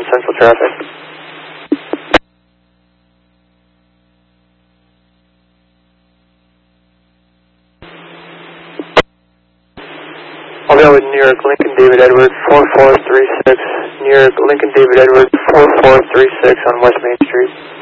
Central traffic. I'll go with New York, Lincoln David Edward, 4436, New York, Lincoln David Edward, 4436 on West Main Street.